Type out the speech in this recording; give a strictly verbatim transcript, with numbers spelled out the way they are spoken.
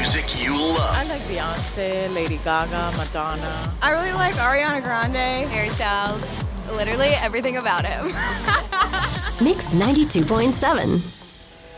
music you love. I like Beyonce, Lady Gaga, Madonna. I really like Ariana Grande. Harry Styles. Literally everything about him. Mix ninety-two point seven.